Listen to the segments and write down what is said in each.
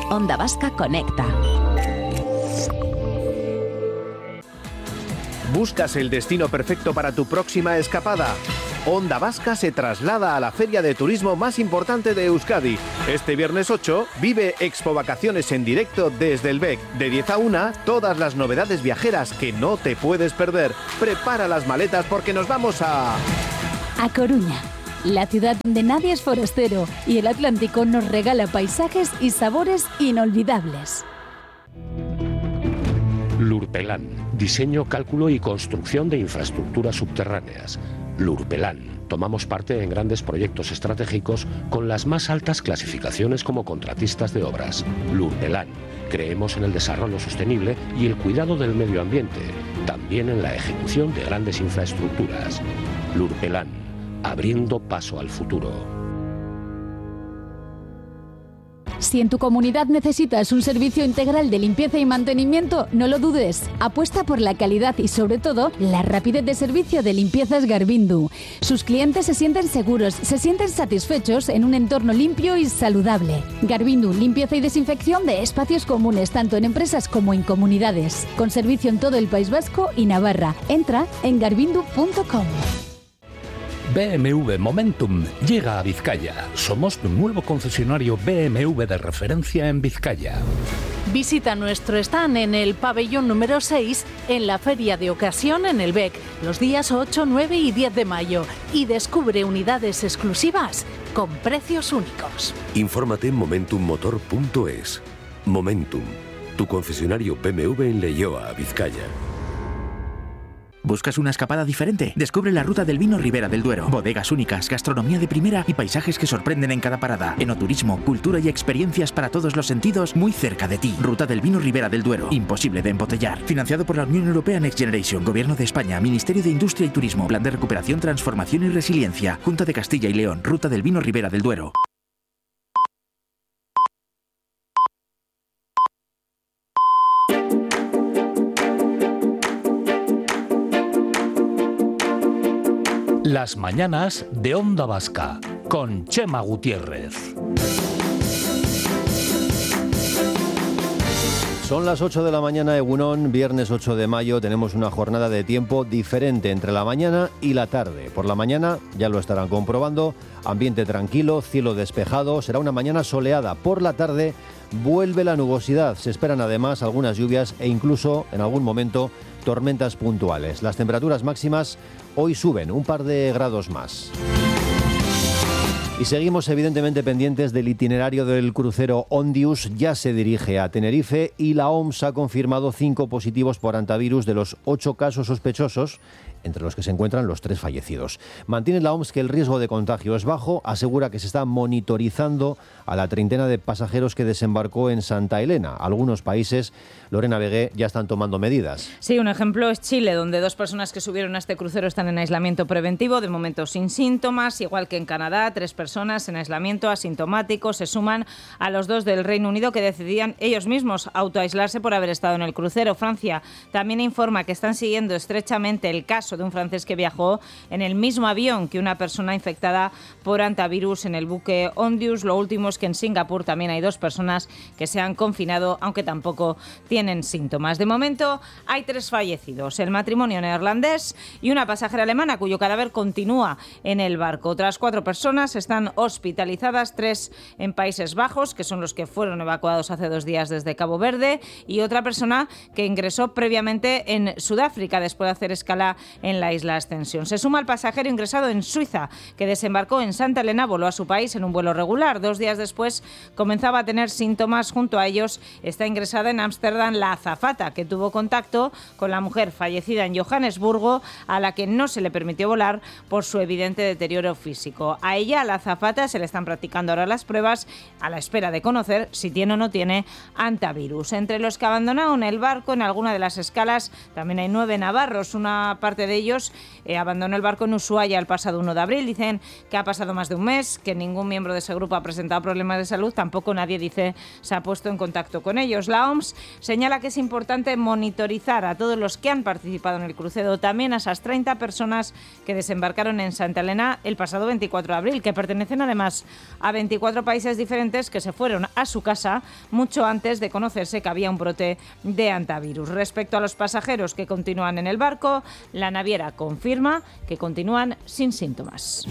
Onda Vasca conecta. ¿Buscas el destino perfecto para tu próxima escapada? Onda Vasca se traslada a la feria de turismo más importante de Euskadi. Este viernes 8 vive Expo Vacaciones en directo desde el BEC. De 10 a 1, todas las novedades viajeras que no te puedes perder. Prepara las maletas porque nos vamos a Coruña, la ciudad donde nadie es forastero y el Atlántico nos regala paisajes y sabores inolvidables. Lurpelán, diseño, cálculo y construcción de infraestructuras subterráneas. Lurpelán, tomamos parte en grandes proyectos estratégicos con las más altas clasificaciones como contratistas de obras. Lurpelán, creemos en el desarrollo sostenible y el cuidado del medio ambiente, también en la ejecución de grandes infraestructuras. Lurpelán, abriendo paso al futuro. Si en tu comunidad necesitas un servicio integral de limpieza y mantenimiento, no lo dudes. Apuesta por la calidad y, sobre todo, la rapidez de servicio de Limpiezas Garbindu. Sus clientes se sienten seguros, se sienten satisfechos en un entorno limpio y saludable. Garbindu, limpieza y desinfección de espacios comunes, tanto en empresas como en comunidades. Con servicio en todo el País Vasco y Navarra. Entra en garbindu.com. BMW Momentum llega a Vizcaya. Somos tu nuevo concesionario BMW de referencia en Vizcaya. Visita nuestro stand en el pabellón número 6 en la Feria de Ocasión en el BEC los días 8, 9 y 10 de mayo y descubre unidades exclusivas con precios únicos. Infórmate en momentummotor.es. Momentum, tu concesionario BMW en Leioa, Vizcaya. ¿Buscas una escapada diferente? Descubre la ruta del vino Ribera del Duero. Bodegas únicas, gastronomía de primera y paisajes que sorprenden en cada parada. Enoturismo, cultura y experiencias para todos los sentidos muy cerca de ti. Ruta del vino Ribera del Duero. Imposible de embotellar. Financiado por la Unión Europea Next Generation, Gobierno de España, Ministerio de Industria y Turismo, Plan de Recuperación, Transformación y Resiliencia, Junta de Castilla y León. Ruta del vino Ribera del Duero. Las mañanas de Onda Vasca con Chema Gutiérrez. Son las 8 de la mañana, Egunon, viernes 8 de mayo. Tenemos una jornada de tiempo diferente entre la mañana y la tarde. Por la mañana, ya lo estarán comprobando, ambiente tranquilo, cielo despejado. Será una mañana soleada. Por la tarde vuelve la nubosidad. Se esperan además algunas lluvias e incluso, en algún momento, tormentas puntuales. Las temperaturas máximas hoy suben un par de grados más. Y seguimos evidentemente pendientes del itinerario del crucero Ondius. Ya se dirige a Tenerife y la OMS ha confirmado 5 positivos por hantavirus de los 8 casos sospechosos, entre los que se encuentran los 3 fallecidos. Mantiene la OMS que el riesgo de contagio es bajo, asegura que se está monitorizando a la treintena de pasajeros que desembarcó en Santa Elena. Algunos países, Lorena Vegué, ya están tomando medidas. Sí, un ejemplo es Chile, donde 2 personas que subieron a este crucero están en aislamiento preventivo, de momento sin síntomas, igual que en Canadá, 3 personas en aislamiento asintomático se suman a los 2 del Reino Unido que decidían ellos mismos autoaislarse por haber estado en el crucero. Francia también informa que están siguiendo estrechamente el caso de un francés que viajó en el mismo avión que una persona infectada por hantavirus en el buque Ondius. Lo último es que en Singapur también hay 2 personas que se han confinado, aunque tampoco tienen síntomas. De momento hay 3 fallecidos, el matrimonio neerlandés y una pasajera alemana cuyo cadáver continúa en el barco. Otras 4 personas están hospitalizadas, 3 en Países Bajos, que son los que fueron evacuados hace 2 días desde Cabo Verde, y otra persona que ingresó previamente en Sudáfrica después de hacer escala en la isla Ascensión. Se suma el pasajero ingresado en Suiza, que desembarcó en Santa Elena, voló a su país en un vuelo regular. 2 días después comenzaba a tener síntomas. Junto a ellos está ingresada en Ámsterdam la azafata, que tuvo contacto con la mujer fallecida en Johannesburgo, a la que no se le permitió volar por su evidente deterioro físico. A ella, a la azafata, se le están practicando ahora las pruebas a la espera de conocer si tiene o no tiene hantavirus. Entre los que abandonaron el barco en alguna de las escalas también hay 9 navarros. Una parte de de ellos abandonó el barco en Ushuaia el pasado 1 de abril. Dicen que ha pasado más de un mes, que ningún miembro de ese grupo ha presentado problemas de salud, tampoco nadie, dice, se ha puesto en contacto con ellos. La OMS señala que es importante monitorizar a todos los que han participado en el crucero, también a esas 30 personas que desembarcaron en Santa Elena el pasado 24 de abril, que pertenecen además a 24 países diferentes que se fueron a su casa mucho antes de conocerse que había un brote de hantavirus. Respecto a los pasajeros que continúan en el barco, la naviera confirma que continúan sin síntomas.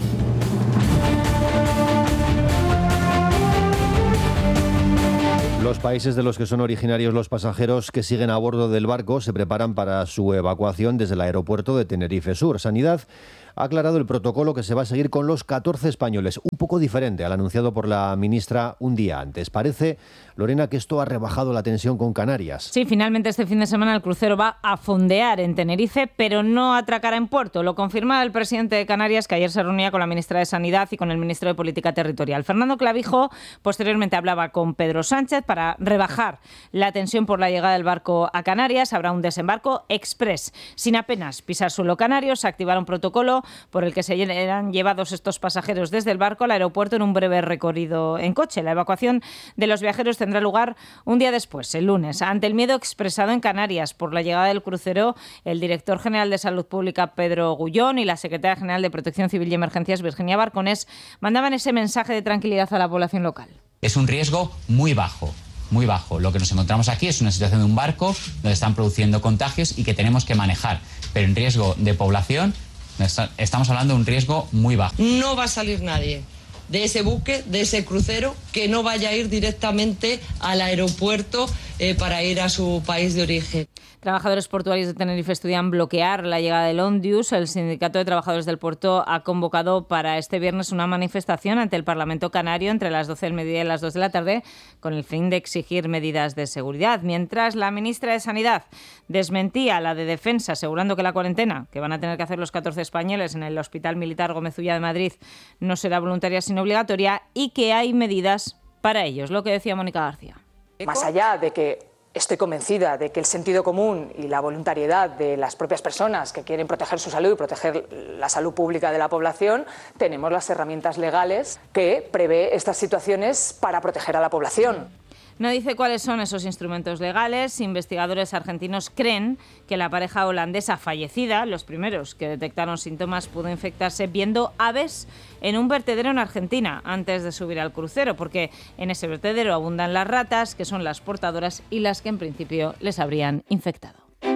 Los países de los que son originarios los pasajeros que siguen a bordo del barco se preparan para su evacuación desde el aeropuerto de Tenerife Sur. Sanidad ha aclarado el protocolo que se va a seguir con los 14 españoles, un poco diferente al anunciado por la ministra un día antes. Parece, Lorena, que esto ha rebajado la tensión con Canarias. Sí, finalmente este fin de semana el crucero va a fondear en Tenerife, pero no atracará en puerto. Lo confirma el presidente de Canarias, que ayer se reunía con la ministra de Sanidad y con el ministro de Política Territorial. Fernando Clavijo posteriormente hablaba con Pedro Sánchez para rebajar la tensión por la llegada del barco a Canarias. Habrá un desembarco express. Sin apenas pisar suelo canario, se activará un protocolo por el que se eran llevados estos pasajeros desde el barco al aeropuerto en un breve recorrido en coche. La evacuación de los viajeros tendrá lugar un día después, el lunes. Ante el miedo expresado en Canarias por la llegada del crucero, el director general de Salud Pública, Pedro Gullón, y la secretaria general de Protección Civil y Emergencias, Virginia Barconés, mandaban ese mensaje de tranquilidad a la población local. Es un riesgo muy bajo. Muy bajo. Lo que nos encontramos aquí es una situación de un barco donde están produciendo contagios y que tenemos que manejar. Pero en riesgo de población estamos hablando de un riesgo muy bajo. No va a salir nadie de ese buque, de ese crucero, que no vaya a ir directamente al aeropuerto para ir a su país de origen. Trabajadores portuarios de Tenerife estudian bloquear la llegada del Ondius. El Sindicato de Trabajadores del Puerto ha convocado para este viernes una manifestación ante el Parlamento Canario entre las 12 del mediodía y las 2 de la tarde con el fin de exigir medidas de seguridad. Mientras la ministra de Sanidad desmentía la de Defensa, asegurando que la cuarentena que van a tener que hacer los 14 españoles en el Hospital Militar Gómez Ulla de Madrid no será voluntaria sino obligatoria y que hay medidas para ellos. Lo que decía Mónica García. Más allá de que estoy convencida de que el sentido común y la voluntariedad de las propias personas que quieren proteger su salud y proteger la salud pública de la población, tenemos las herramientas legales que prevé estas situaciones para proteger a la población. No dice cuáles son esos instrumentos legales. Investigadores argentinos creen que la pareja holandesa fallecida, los primeros que detectaron síntomas, pudo infectarse viendo aves en un vertedero en Argentina antes de subir al crucero, porque en ese vertedero abundan las ratas, que son las portadoras y las que en principio les habrían infectado.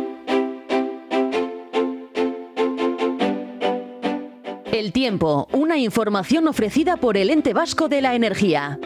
El tiempo, una información ofrecida por el Ente Vasco de la Energía.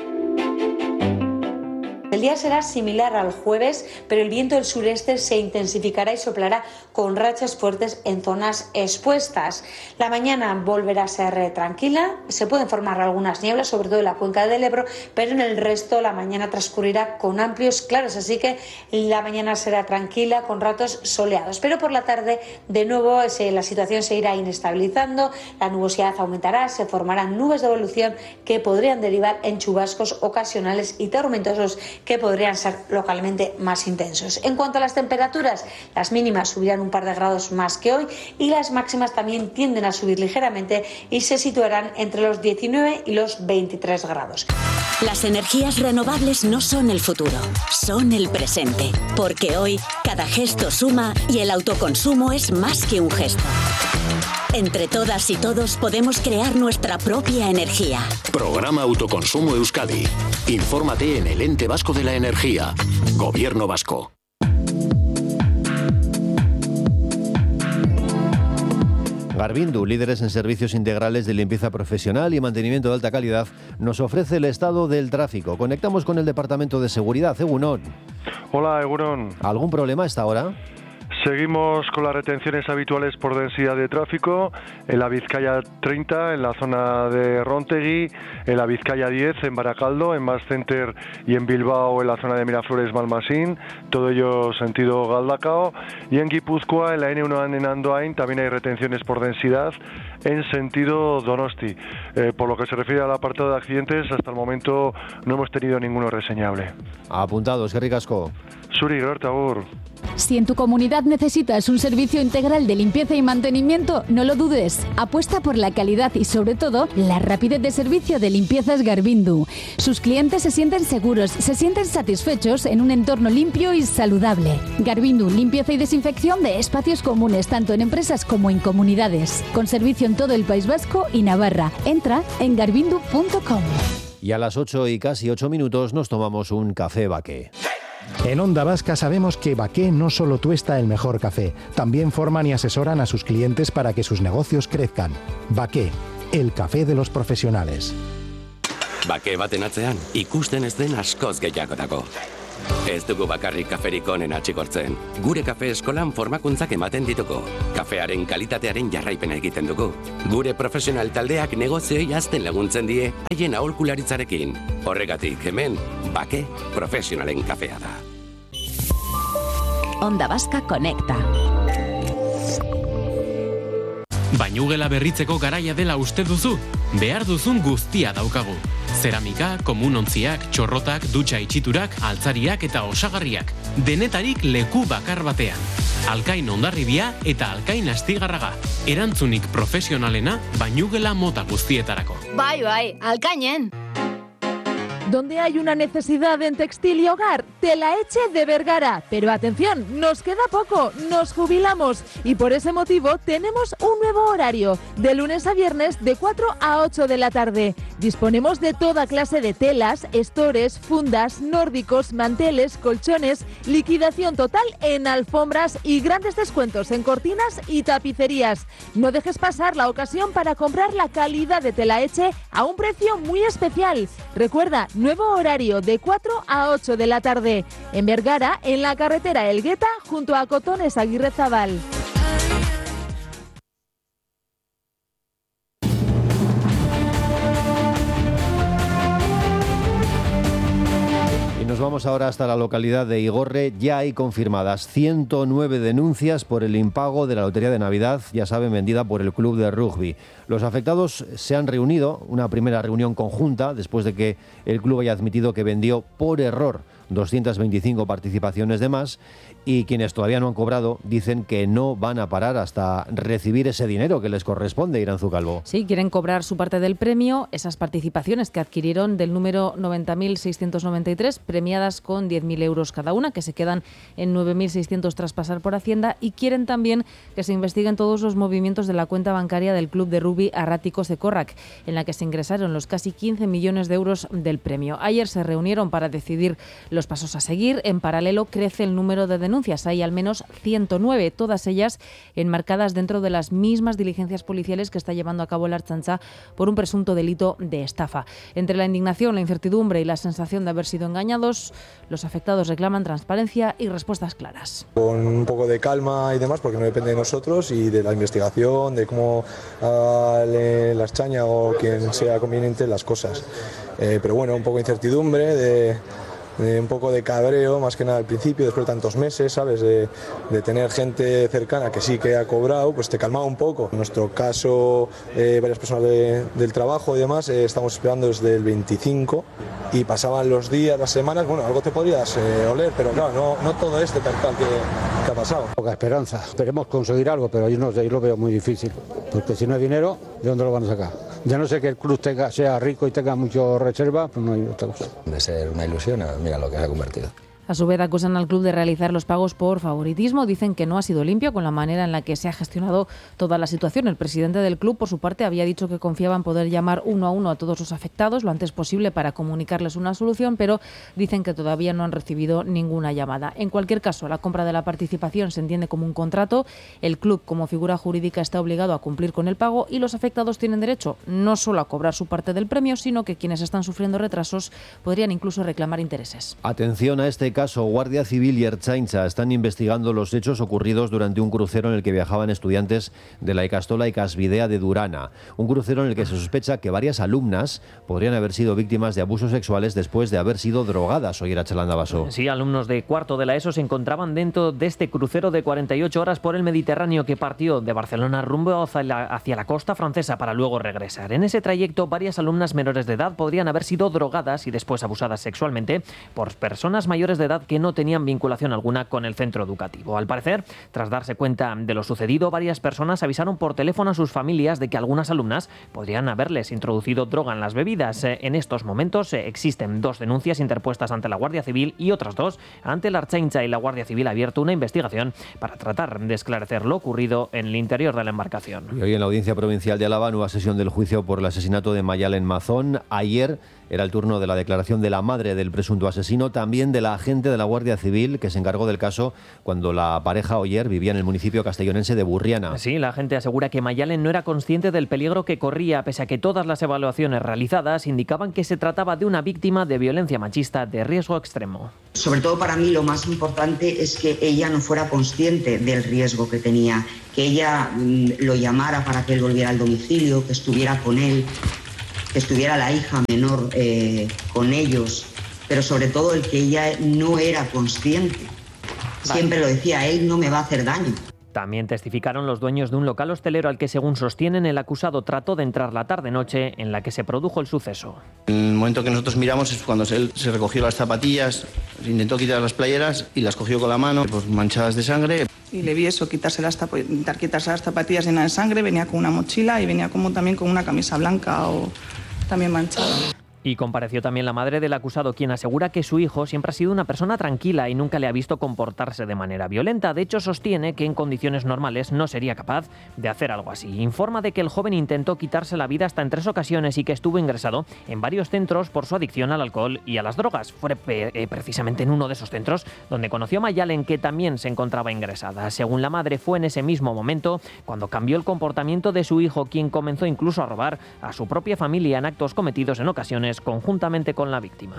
El día será similar al jueves, pero el viento del sureste se intensificará y soplará con rachas fuertes en zonas expuestas. La mañana volverá a ser tranquila, se pueden formar algunas nieblas, sobre todo en la cuenca del Ebro, pero en el resto la mañana transcurrirá con amplios claros, así que la mañana será tranquila con ratos soleados. Pero por la tarde, de nuevo, la situación se irá inestabilizando, la nubosidad aumentará, se formarán nubes de evolución que podrían derivar en chubascos ocasionales y tormentosos que podrían ser localmente más intensos. En cuanto a las temperaturas, las mínimas subirán un par de grados más que hoy y las máximas también tienden a subir ligeramente y se situarán entre los 19 y los 23 grados. Las energías renovables no son el futuro, son el presente, porque hoy cada gesto suma y el autoconsumo es más que un gesto. Entre todas y todos podemos crear nuestra propia energía. Programa Autoconsumo Euskadi. Infórmate en el Ente Vasco de la Energía. Gobierno Vasco. Garbindu, líderes en servicios integrales de limpieza profesional y mantenimiento de alta calidad, nos ofrece el estado del tráfico. Conectamos con el Departamento de Seguridad. Egunon. Hola, Egunon. ¿Algún problema a esta hora? Seguimos con las retenciones habituales por densidad de tráfico en la Vizcaya 30, en la zona de Rontegui, en la Vizcaya 10, en Baracaldo, en Mas Center y en Bilbao, en la zona de Miraflores-Malmasín, todo ello sentido Galdakao, y en Guipúzcoa, en la N1 en Andoain, también hay retenciones por densidad en sentido Donosti. Por lo que se refiere al apartado de accidentes, hasta el momento no hemos tenido ninguno reseñable. Apuntados, qué ricasco. Suri, Agur. Si en tu comunidad necesitas un servicio integral de limpieza y mantenimiento, no lo dudes. Apuesta por la calidad y, sobre todo, la rapidez de servicio de Limpiezas Garvindu. Sus clientes se sienten seguros, se sienten satisfechos en un entorno limpio y saludable. Garvindu, limpieza y desinfección de espacios comunes, tanto en empresas como en comunidades. Con servicio en todo el País Vasco y Navarra. Entra en garvindu.com. Y a las 8 y casi 8 minutos nos tomamos un café Baqué. En Onda Vasca sabemos que Baqué no solo tuesta el mejor café, también forman y asesoran a sus clientes para que sus negocios crezcan. Baqué, el café de los profesionales. Baqué baten atzean, ikusten ez den askoz gehiagotako. Ez dugu bakarrik kaferik onena txigortzen. Gure kafe eskolan formakuntzak ematen dituko. Kafearen kalitatearen jarraipena egiten dugu. Gure profesional taldeak negozioei hazten laguntzen die, haien aholkularitzarekin. Horregatik, hemen, Baqué profesionalen kafea da. Onda Vasca Conecta. Bainugela berritzeko garaia dela uste duzu? Behar duzun guztia daukagu. Zeramika, komunontziak, txorrotak, dutxa itxiturak, altzariak eta osagarriak. Denetarik leku bakar batean. Alkain Hondarribia eta Alkain Astigarraga. Erantzunik profesionalena bainugela mota guztietarako. Bai, Alkainen. Donde hay una necesidad en textil y hogar, Telaetxe de Vergara. Pero atención, nos queda poco, nos jubilamos y por ese motivo tenemos un nuevo horario, de lunes a viernes de 4 a 8 de la tarde. Disponemos de toda clase de telas, estores, fundas, nórdicos, manteles, colchones, liquidación total en alfombras y grandes descuentos en cortinas y tapicerías. No dejes pasar la ocasión para comprar la calidad de Telaetxe a un precio muy especial. Recuerda, nuevo horario de 4 a 8 de la tarde. En Vergara, en la carretera Elgueta, junto a Cotones Aguirrezabal. Nos vamos ahora hasta la localidad de Igorre. Ya hay confirmadas 109 denuncias por el impago de la Lotería de Navidad, ya saben, vendida por el club de rugby. Los afectados se han reunido, una primera reunión conjunta, después de que el club haya admitido que vendió por error 225 participaciones de más, y quienes todavía no han cobrado dicen que no van a parar hasta recibir ese dinero que les corresponde. Iranzu Calvo. Sí, quieren cobrar su parte del premio, esas participaciones que adquirieron del número 90.693, premiadas con 10.000 euros cada una, que se quedan en 9.600 tras pasar por Hacienda, y quieren también que se investiguen todos los movimientos de la cuenta bancaria del club de rugby Arráticos de Corrac, en la que se ingresaron los casi 15 millones de euros del premio. Ayer se reunieron para decidir los pasos a seguir. En paralelo crece el número de denuncias. Hay al menos 109, todas ellas enmarcadas dentro de las mismas diligencias policiales que está llevando a cabo la Ertzaintza por un presunto delito de estafa. Entre la indignación, la incertidumbre y la sensación de haber sido engañados, los afectados reclaman transparencia y respuestas claras. Con un poco de calma y demás, porque no depende de nosotros y de la investigación, de cómo la Ertzaintza o quien sea conveniente las cosas. Pero bueno, un poco de incertidumbre, de un poco de cabreo, más que nada al principio, después de tantos meses, ¿sabes? De tener gente cercana que sí que ha cobrado, pues te calmaba un poco. En nuestro caso, varias personas del trabajo y demás, estamos esperando desde el 25 y pasaban los días, las semanas, bueno, algo te podrías oler, pero claro, no todo este percal que ha pasado. Poca esperanza, esperemos conseguir algo, pero yo no sé, yo lo veo muy difícil, porque si no hay dinero, ¿de dónde lo van a sacar? Ya no sé que el club sea rico y tenga mucho reserva, pues no hay otra cosa. De ser una ilusión, mira lo que se ha convertido. A su vez, acusan al club de realizar los pagos por favoritismo. Dicen que no ha sido limpio con la manera en la que se ha gestionado toda la situación. El presidente del club, por su parte, había dicho que confiaba en poder llamar uno a uno a todos los afectados lo antes posible para comunicarles una solución, pero dicen que todavía no han recibido ninguna llamada. En cualquier caso, la compra de la participación se entiende como un contrato. El club, como figura jurídica, está obligado a cumplir con el pago y los afectados tienen derecho no solo a cobrar su parte del premio, sino que quienes están sufriendo retrasos podrían incluso reclamar intereses. Atención a este caso, Guardia Civil y Ertzaintza están investigando los hechos ocurridos durante un crucero en el que viajaban estudiantes de la Ikastola Ikasbidea de Durana. Un crucero en el que se sospecha que varias alumnas podrían haber sido víctimas de abusos sexuales después de haber sido drogadas. Oye, Arachalanda Basso. Sí, alumnos de cuarto de la ESO se encontraban dentro de este crucero de 48 horas por el Mediterráneo que partió de Barcelona rumbo hacia la costa francesa para luego regresar. En ese trayecto, varias alumnas menores de edad podrían haber sido drogadas y después abusadas sexualmente por personas mayores de edad que no tenían vinculación alguna con el centro educativo. Al parecer, tras darse cuenta de lo sucedido, varias personas avisaron por teléfono a sus familias de que algunas alumnas podrían haberles introducido droga en las bebidas. En estos momentos existen 2 denuncias interpuestas ante la Guardia Civil y otras 2 ante la Ertzaintza, y la Guardia Civil ha abierto una investigación para tratar de esclarecer lo ocurrido en el interior de la embarcación. Y hoy en la Audiencia Provincial de Álava, nueva sesión del juicio por el asesinato de Mayalen Mazón. Ayer era el turno de la declaración de la madre del presunto asesino, también de la agente de la Guardia Civil que se encargó del caso cuando la pareja Oyer vivía en el municipio castellonense de Burriana. Sí, la agente asegura que Mayalen no era consciente del peligro que corría, pese a que todas las evaluaciones realizadas indicaban que se trataba de una víctima de violencia machista de riesgo extremo. Sobre todo para mí lo más importante es que ella no fuera consciente del riesgo que tenía, que ella lo llamara para que él volviera al domicilio, que estuviera con él, que estuviera la hija menor con ellos, pero sobre todo el que ella no era consciente. Siempre lo decía, él no me va a hacer daño. También testificaron los dueños de un local hostelero al que, según sostienen, el acusado trató de entrar la tarde-noche en la que se produjo el suceso. El momento que nosotros miramos es cuando él se recogió las zapatillas, intentó quitar las playeras y las cogió con la mano, pues manchadas de sangre. Y le vi eso, quitarse las zapatillas llenas de sangre, venía con una mochila y venía también con una camisa blanca o también manchada. Y compareció también la madre del acusado, quien asegura que su hijo siempre ha sido una persona tranquila y nunca le ha visto comportarse de manera violenta. De hecho, sostiene que en condiciones normales no sería capaz de hacer algo así. Informa de que el joven intentó quitarse la vida hasta en 3 ocasiones y que estuvo ingresado en varios centros por su adicción al alcohol y a las drogas. Fue precisamente en uno de esos centros donde conoció a Mayalen, que también se encontraba ingresada. Según la madre, fue en ese mismo momento cuando cambió el comportamiento de su hijo, quien comenzó incluso a robar a su propia familia en actos cometidos en ocasiones conjuntamente con la víctima.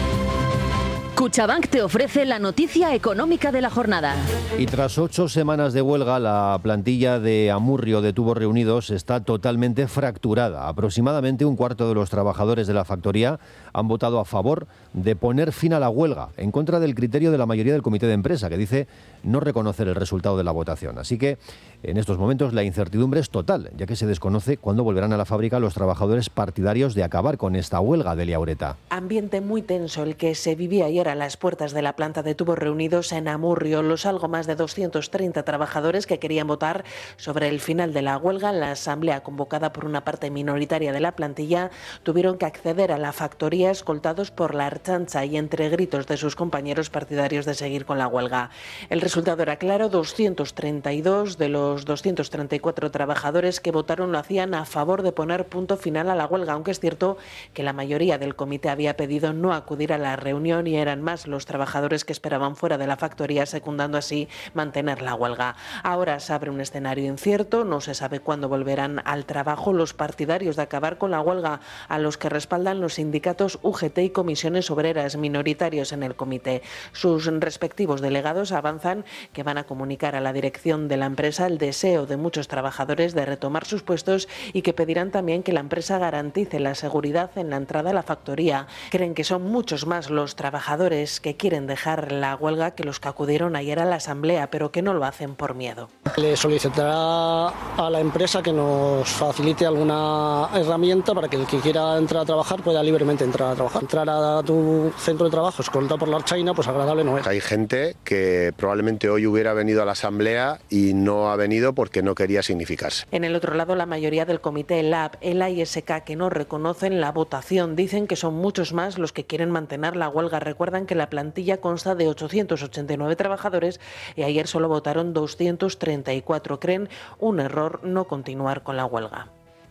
Cuchabank te ofrece la noticia económica de la jornada. Y tras 8 semanas de huelga, la plantilla de Amurrio de Tubos Reunidos está totalmente fracturada. Aproximadamente un cuarto de los trabajadores de la factoría han votado a favor de poner fin a la huelga, en contra del criterio de la mayoría del comité de empresa, que dice no reconocer el resultado de la votación. Así que en estos momentos la incertidumbre es total, ya que se desconoce cuándo volverán a la fábrica los trabajadores partidarios de acabar con esta huelga. Delia Ureta. Ambiente muy tenso el que se vivía ayer a las puertas de la planta de Tubos Reunidos en Amurrio. Los algo más de 230 trabajadores que querían votar sobre el final de la huelga en la asamblea convocada por una parte minoritaria de la plantilla tuvieron que acceder a la factoría escoltados por la Ertzaintza y entre gritos de sus compañeros partidarios de seguir con la huelga. El resultado era claro: 232 de los 234 trabajadores que votaron lo hacían a favor de poner punto final a la huelga, aunque es cierto que la mayoría del comité había pedido no acudir a la reunión y eran más los trabajadores que esperaban fuera de la factoría, secundando así mantener la huelga. Ahora se abre un escenario incierto, no se sabe cuándo volverán al trabajo los partidarios de acabar con la huelga, a los que respaldan los sindicatos UGT y comisiones obreras minoritarios en el comité. Sus respectivos delegados avanzan que van a comunicar a la dirección de la empresa el deseo de muchos trabajadores de retomar sus puestos y que pedirán también que la empresa garantice la seguridad en la entrada a la factoría. Creen que son muchos más los trabajadores que quieren dejar la huelga que los que acudieron ayer a la asamblea, pero que no lo hacen por miedo. Le solicitará a la empresa que nos facilite alguna herramienta para que el que quiera entrar a trabajar pueda libremente entrar a trabajar. Entrar a tu centro de trabajo escoltado por la Ertzaintza, pues agradable no es. Hay gente que probablemente hoy hubiera venido a la asamblea y no ha venido porque no quería significarse. En el otro lado, la mayoría del comité LAB, ELA y SK, que no reconocen la votación, dicen que son muchos más los que quieren mantener la huelga. Recuerdan que la plantilla consta de 889 trabajadores y ayer solo votaron 234. Creen un error no continuar con la huelga.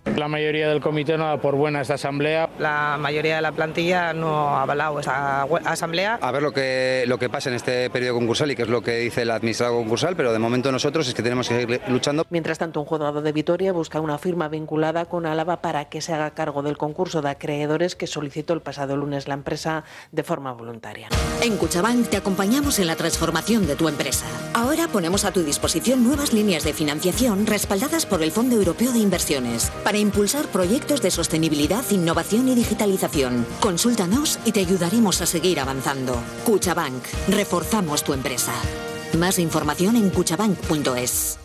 La mayoría del comité no da por buena esta asamblea. La mayoría de la plantilla no ha avalado esta asamblea. A ver lo que pasa en este periodo concursal y qué es lo que dice el administrado concursal, pero de momento nosotros es que tenemos que seguir luchando. Mientras tanto, un juzgado de Vitoria busca una firma vinculada con Álava para que se haga cargo del concurso de acreedores que solicitó el pasado lunes la empresa de forma voluntaria. En Cuchabank te acompañamos en la transformación de tu empresa. Ahora ponemos a tu disposición nuevas líneas de financiación respaldadas por el Fondo Europeo de Inversiones para impulsar proyectos de sostenibilidad, innovación y digitalización. Consúltanos y te ayudaremos a seguir avanzando. Cuchabank, reforzamos tu empresa. Más información en cuchabank.es.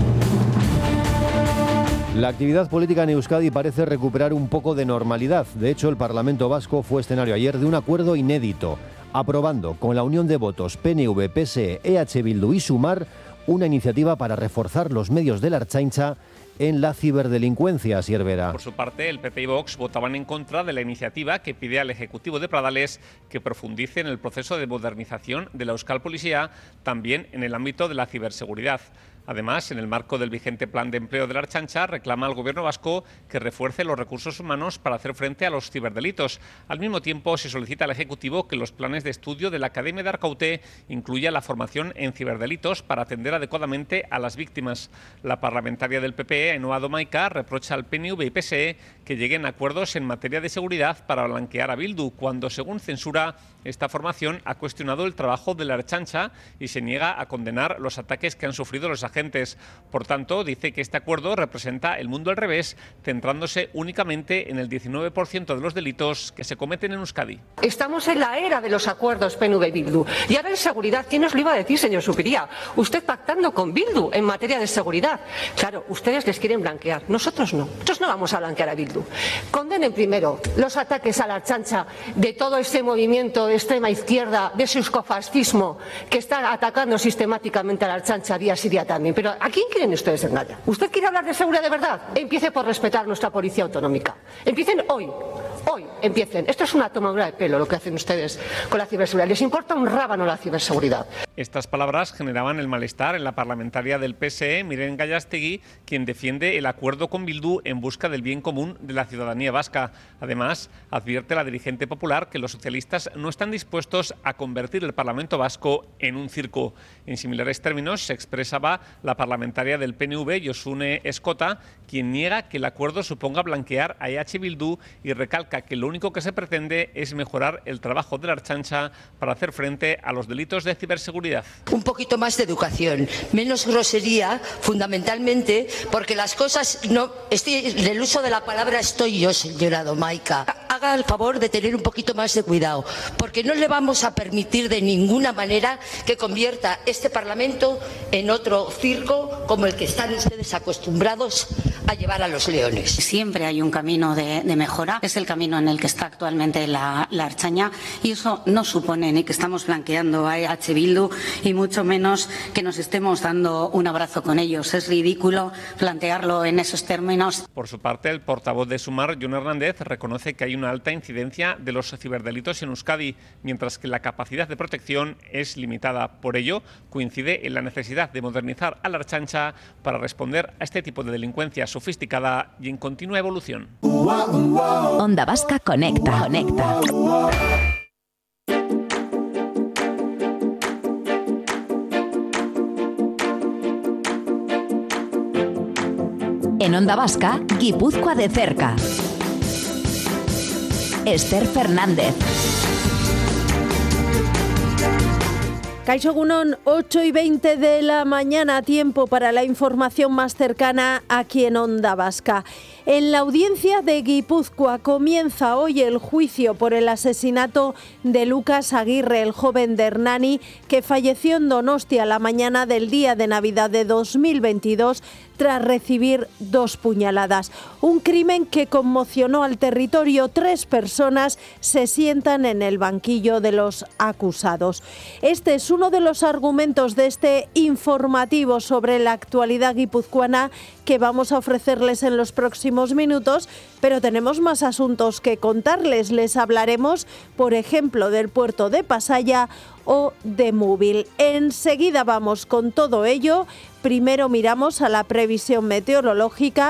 La actividad política en Euskadi parece recuperar un poco de normalidad. De hecho, el Parlamento Vasco fue escenario ayer de un acuerdo inédito, aprobando con la unión de votos PNV, PSE, EH Bildu y Sumar una iniciativa para reforzar los medios de la Ertzaintza en la ciberdelincuencia, Asier Vera. Por su parte, el PP y Vox votaban en contra de la iniciativa que pide al Ejecutivo de Pradales que profundice en el proceso de modernización de la Euskal Policía, también en el ámbito de la ciberseguridad. Además, en el marco del vigente plan de empleo de la Ertzaintza, reclama al Gobierno vasco que refuerce los recursos humanos para hacer frente a los ciberdelitos. Al mismo tiempo, se solicita al Ejecutivo que los planes de estudio de la Academia de Arkaute incluya la formación en ciberdelitos para atender adecuadamente a las víctimas. La parlamentaria del PP, Ainhoa Domaica, reprocha al PNV y PSE que lleguen a acuerdos en materia de seguridad para blanquear a Bildu, cuando, según censura, esta formación ha cuestionado el trabajo de la Ertzaintza y se niega a condenar los ataques que han sufrido los agentes. Por tanto, dice que este acuerdo representa el mundo al revés, centrándose únicamente en el 19% de los delitos que se cometen en Euskadi. Estamos en la era de los acuerdos PNV-Bildu. Y ahora en seguridad, ¿quién nos lo iba a decir, señor Zupiria? Usted pactando con Bildu en materia de seguridad. Claro, ustedes les quieren blanquear. Nosotros no. Nosotros no vamos a blanquear a Bildu. Condenen primero los ataques a la Ertzaintza de todo este movimiento de extrema izquierda, de suscofascismo, que está atacando sistemáticamente a la Ertzaintza día sí día también. Pero ¿a quién quieren ustedes engañar? ¿Usted quiere hablar de seguridad de verdad? Empiece por respetar nuestra policía autonómica. Empiecen hoy. Hoy empiecen. Esto es una tomadura de pelo lo que hacen ustedes con la ciberseguridad. Les importa un rábano la ciberseguridad. Estas palabras generaban el malestar en la parlamentaria del PSE, Miren Gallastegui, quien defiende el acuerdo con Bildu en busca del bien común de la ciudadanía vasca. Además, advierte la dirigente popular que los socialistas no están dispuestos a convertir el Parlamento vasco en un circo. En similares términos se expresaba la parlamentaria del PNV, Josune Escota, quien niega que el acuerdo suponga blanquear a EH Bildu y recalca que lo único que se pretende es mejorar el trabajo de la Ertzaintza para hacer frente a los delitos de ciberseguridad. Un poquito más de educación, menos grosería, fundamentalmente porque las cosas no... en el uso de la palabra estoy yo, señora Domaica. Haga el favor de tener un poquito más de cuidado, porque no le vamos a permitir de ninguna manera que convierta este Parlamento en otro circo como el que están ustedes acostumbrados a llevar a los leones. Siempre hay un camino de mejora, es el camino en el que está actualmente la Ertzaintza, y eso no supone ni que estamos blanqueando a EH Bildu y mucho menos que nos estemos dando un abrazo con ellos. Es ridículo plantearlo en esos términos. Por su parte, el portavoz de Sumar, Jon Hernández, reconoce que hay una alta incidencia de los ciberdelitos en Euskadi, mientras que la capacidad de protección es limitada. Por ello, coincide en la necesidad de modernizar a la Ertzaintza para responder a este tipo de delincuencia sofisticada y en continua evolución. Onda Vasca conecta. En Onda Vasca, Guipúzcoa de cerca. Esther Fernández. Kaixo Egunon, 8:20 de la mañana, tiempo para la información más cercana aquí en Onda Vasca. En la audiencia de Guipúzcoa comienza hoy el juicio por el asesinato de Lucas Aguirre, el joven de Hernani, que falleció en Donostia la mañana del día de Navidad de 2022 tras recibir 2 puñaladas. Un crimen que conmocionó al territorio. 3 personas se sientan en el banquillo de los acusados. Este es uno de los argumentos de este informativo sobre la actualidad guipuzcoana que vamos a ofrecerles en los próximos minutos, pero tenemos más asuntos que contarles. Les hablaremos, por ejemplo, del puerto de Pasaya o de Móvil. Enseguida vamos con todo ello. Primero miramos a la previsión meteorológica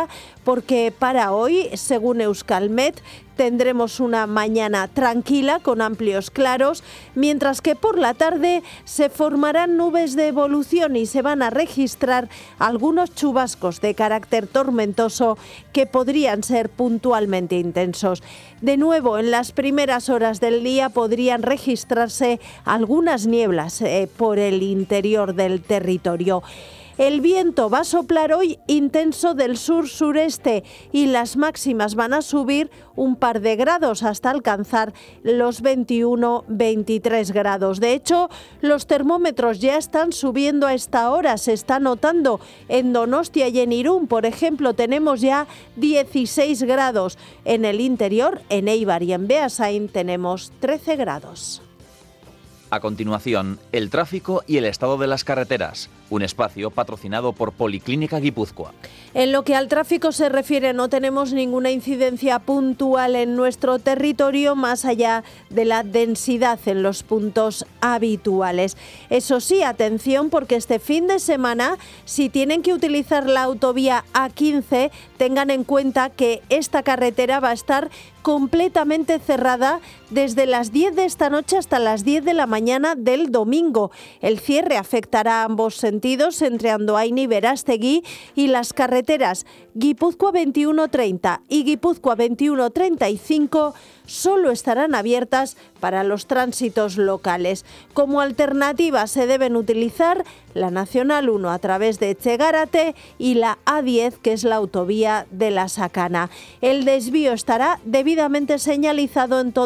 porque para hoy, según Euskalmet, tendremos una mañana tranquila con amplios claros, mientras que por la tarde se formarán nubes de evolución y se van a registrar algunos chubascos de carácter tormentoso que podrían ser puntualmente intensos. De nuevo, en las primeras horas del día podrían registrarse algunas nieblas por el interior del territorio. El viento va a soplar hoy intenso del sur-sureste y las máximas van a subir un par de grados hasta alcanzar los 21-23 grados. De hecho, los termómetros ya están subiendo a esta hora, se está notando en Donostia y en Irún, por ejemplo, tenemos ya 16 grados. En el interior, en Eibar y en Beasain, tenemos 13 grados. A continuación, el tráfico y el estado de las carreteras. Un espacio patrocinado por Policlínica Guipúzcoa. En lo que al tráfico se refiere, no tenemos ninguna incidencia puntual en nuestro territorio más allá de la densidad en los puntos habituales. Eso sí, atención, porque este fin de semana, si tienen que utilizar la autovía A15, tengan en cuenta que esta carretera va a estar completamente cerrada desde las 10 de esta noche hasta las 10 de la mañana del domingo. El cierre afectará a ambos sentidos, entre Andoain y Berastegui, y las carreteras Guipúzcoa 2130 y Guipúzcoa 2135 solo estarán abiertas para los tránsitos locales. Como alternativa se deben utilizar la Nacional 1 a través de Etxegárate y la A10, que es la autovía de La Sakana. El desvío estará debidamente señalizado en todo